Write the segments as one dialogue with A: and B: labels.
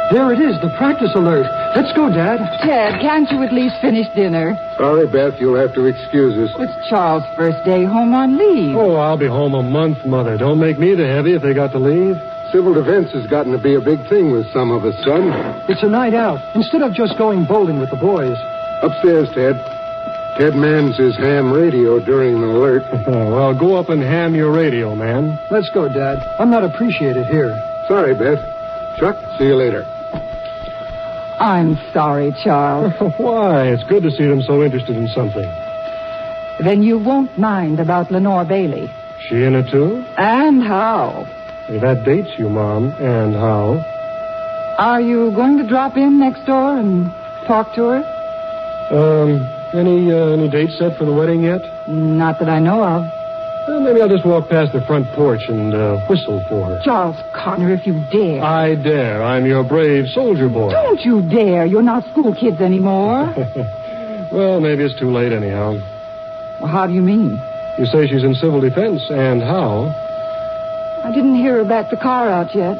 A: There it is, the practice alert. Let's go, Dad.
B: Ted, can't you at least finish dinner?
C: Sorry, Beth, you'll have to excuse us.
B: It's Charles' first day home on leave.
A: Oh, I'll be home a month, Mother. Don't make me the heavy if they got to leave.
C: Civil defense has gotten to be a big thing with some of us, son.
A: It's a night out. Instead of just going bowling with the boys.
C: Upstairs, Ted. Ted mans his ham radio during the alert.
A: Well, go up and ham your radio, man. Let's go, Dad. I'm not appreciated here.
C: Sorry, Beth. Chuck, see you later.
B: I'm sorry, Charles.
A: Why? It's good to see them so interested in something.
B: Then you won't mind about Lenore Bailey.
A: She in it, too?
B: And how?
A: That dates you, Mom. And how?
B: Are you going to drop in next door and talk to her?
A: Any date set for the wedding yet?
B: Not that I know of.
A: Well, maybe I'll just walk past the front porch and whistle for her.
B: Charles Connor, if you dare.
A: I dare. I'm your brave soldier boy.
B: Don't you dare. You're not school kids anymore.
A: Well, maybe it's too late anyhow.
B: Well, how do you mean?
A: You say she's in civil defense, and how?
B: I didn't hear her back the car out yet.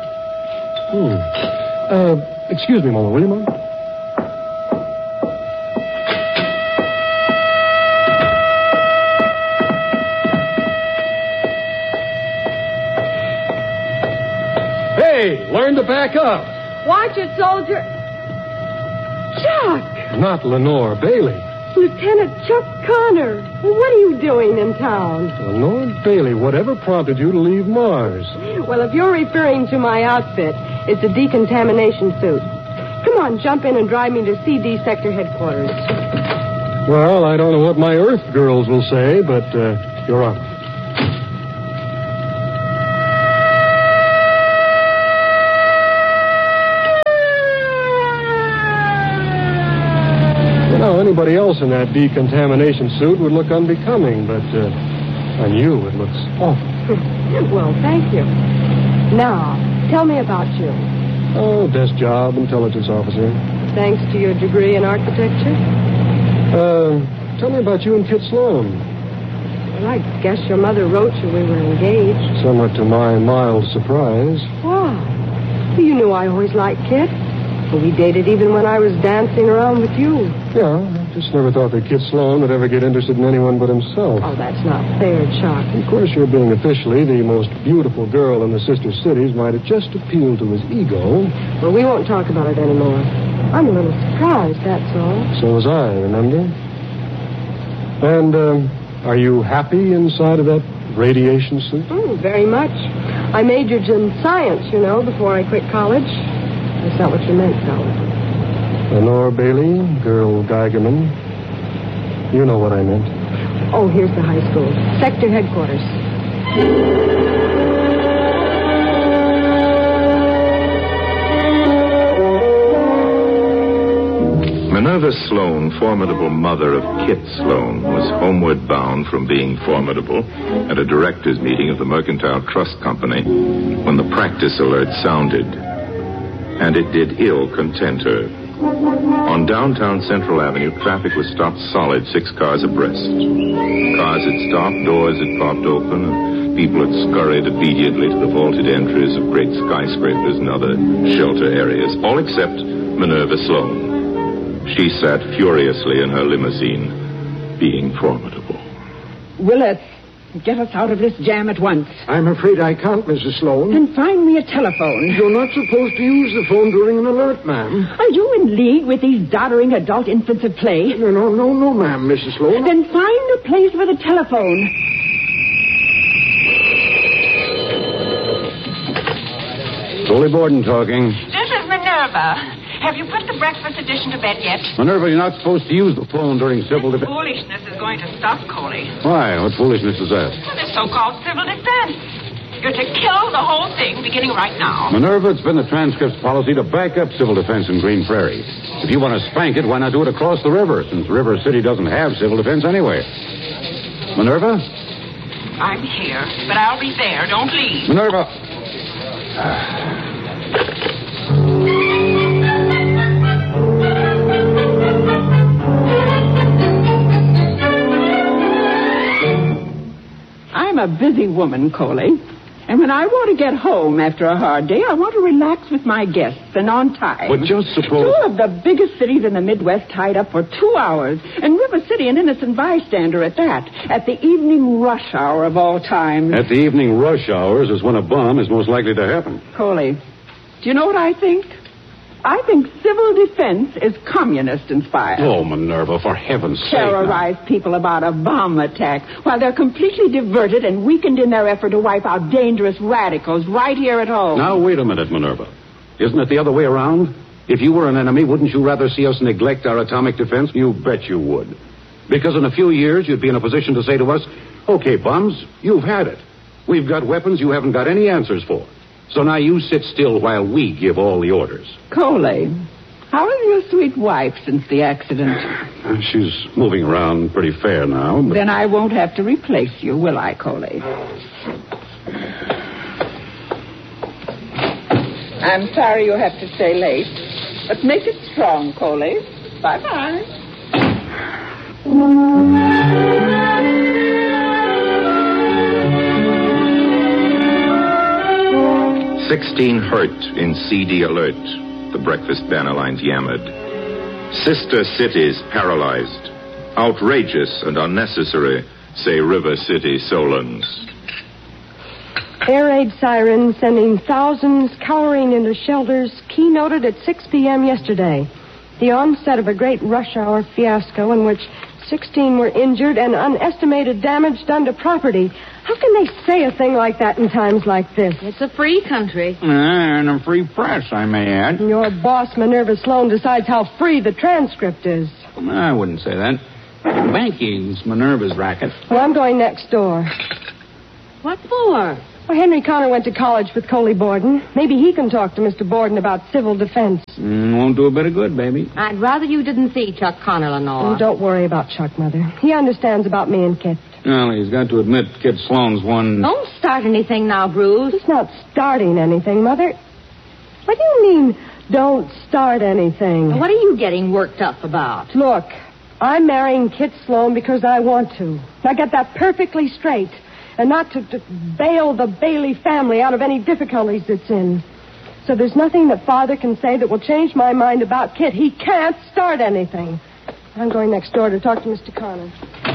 A: Excuse me a moment, will you, Mom? Hey, learn to back up.
D: Watch it, soldier. Chuck!
A: Not Lenore Bailey.
D: Lieutenant Chuck Connor. What are you doing in town?
A: Lenore Bailey, whatever prompted you to leave Mars?
D: Well, if you're referring to my outfit, it's a decontamination suit. Come on, jump in and drive me to CD sector headquarters.
A: Well, I don't know what my Earth girls will say, but you're on. Anybody else in that decontamination suit would look unbecoming, but on you it looks awful.
D: Well, thank you. Now, tell me about you.
A: Oh, desk job, intelligence officer.
D: Thanks to your degree in architecture?
A: Tell me about you and Kit Sloan.
D: Well, I guess your mother wrote you we were engaged.
A: Somewhat to my mild surprise.
D: Wow. Well, you knew I always liked Kit. Well, we dated even when I was dancing around with you.
A: Yeah, I just never thought that Kit Sloan would ever get interested in anyone but himself.
D: Oh, that's not fair, Chuck.
A: Of course, your being officially the most beautiful girl in the sister cities might have just appealed to his ego.
D: Well, we won't talk about it anymore. I'm a little surprised, that's all.
A: So was I, remember? And, are you happy inside of that radiation suit?
D: Very much. I majored in science, before I quit college. Is that what you meant, Howard?
A: Lenore Bailey, girl Geigerman. You know what I meant.
D: Oh, here's the high school. Sector headquarters.
E: Minerva Sloan, formidable mother of Kit Sloan, was homeward bound from being formidable at a directors' meeting of the Mercantile Trust Company when the practice alert sounded. And it did ill content her. On downtown Central Avenue, traffic was stopped solid, 6 cars abreast. Cars had stopped, doors had popped open, and people had scurried obediently to the vaulted entries of great skyscrapers and other shelter areas, all except Minerva Sloan. She sat furiously in her limousine, being formidable.
F: Willett, get us out of this jam at once.
C: I'm afraid I can't, Mrs. Sloan.
F: Then find me a telephone.
C: You're not supposed to use the phone during an alert, ma'am.
F: Are you in league with these doddering adult infants at play?
C: No, ma'am, Mrs. Sloan.
F: Then find a place for the telephone.
G: Bully Borden talking.
H: This is Minerva. Have you put the breakfast edition to bed yet?
G: Minerva, you're not supposed to use the phone during civil defense.
H: Foolishness is going to stop, Coley.
G: Why? What foolishness is that?
H: Well, this so-called civil defense. You're to kill the whole thing beginning right now.
G: Minerva, it's been the transcript's policy to back up civil defense in Green Prairie. If you want to spank it, why not do it across the river, since River City doesn't have civil defense anyway? Minerva?
H: I'm here, but I'll be there. Don't leave.
G: Minerva!
F: I'm a busy woman, Coley. And when I want to get home after a hard day, I want to relax with my guests and on time.
G: But just suppose...
F: Two of the biggest cities in the Midwest tied up for 2 hours, and River City an innocent bystander at that, at the evening rush hour of all times.
G: At the evening rush hours is when a bomb is most likely to happen.
F: Coley, do you know what I think? I think civil defense is communist-inspired.
G: Oh, Minerva, for heaven's sake.
F: Terrorize people about a bomb attack while they're completely diverted and weakened in their effort to wipe out dangerous radicals right here at home.
G: Now, wait a minute, Minerva. Isn't it the other way around? If you were an enemy, wouldn't you rather see us neglect our atomic defense? You bet you would. Because in a few years, you'd be in a position to say to us, okay, bums, you've had it. We've got weapons you haven't got any answers for. So now you sit still while we give all the orders.
F: Coley, how is your sweet wife since the accident?
G: She's moving around pretty fair now. But...
F: Then I won't have to replace you, will I, Coley? I'm sorry you have to stay late, but make it strong, Coley. Bye-bye.
E: 16 hurt in CD alert, the breakfast banner lines yammered. Sister cities paralyzed. Outrageous and unnecessary, say River City Solons.
D: Air raid sirens sending thousands cowering into shelters keynoted at 6 p.m. yesterday. The onset of a great rush hour fiasco in which 16 were injured and unestimated damage done to property. How can they say a thing like that in times like this?
I: It's a free country.
J: And a free press, I may add.
D: Your boss, Minerva Sloan, decides how free the transcript is.
J: I wouldn't say that. Banking's Minerva's racket.
D: Well, I'm going next door.
I: What for?
D: Well, Henry Connor went to college with Coley Borden. Maybe he can talk to Mr. Borden about civil defense.
J: Won't do a bit of good, baby.
I: I'd rather you didn't see Chuck Connor, Lenore.
D: Oh, don't worry about Chuck, Mother. He understands about me and Kit.
J: Well, he's got to admit Kid Sloan's one...
I: Don't start anything now, Bruce.
D: He's not starting anything, Mother. What do you mean, don't start anything?
I: What are you getting worked up about?
D: Look, I'm marrying Kit Sloan because I want to. I get that perfectly straight. And not to bail the Bailey family out of any difficulties it's in. So there's nothing that Father can say that will change my mind about Kit. He can't start anything. I'm going next door to talk to Mr. Connor.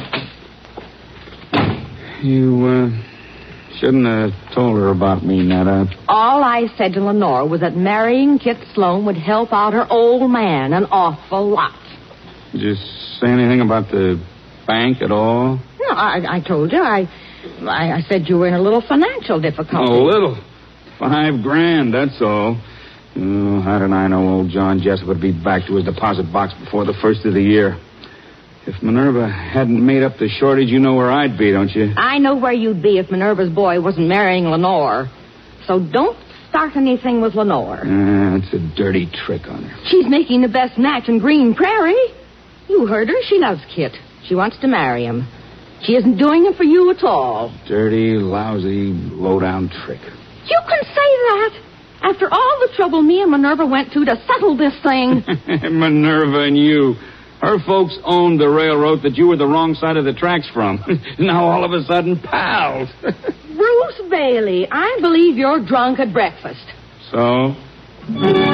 J: You, shouldn't have told her about me, Netta.
I: All I said to Lenore was that marrying Kit Sloan would help out her old man an awful lot.
J: Did you say anything about the bank at all?
I: No, I told you. I said you were in a little financial difficulty.
J: A little. $5,000, that's all. Oh, how did I know old John Jessup would be back to his deposit box before the first of the year? If Minerva hadn't made up the shortage, you know where I'd be, don't you?
I: I know where you'd be if Minerva's boy wasn't marrying Lenore. So don't start anything with Lenore.
J: It's a dirty trick on her.
I: She's making the best match in Green Prairie. You heard her. She loves Kit. She wants to marry him. She isn't doing it for you at all.
J: Dirty, lousy, low-down trick.
I: You can say that. After all the trouble me and Minerva went to settle this thing.
J: Minerva and you. Her folks owned the railroad that you were the wrong side of the tracks from. Now all of a sudden, pals.
I: Bruce Bailey, I believe you're drunk at breakfast.
J: So?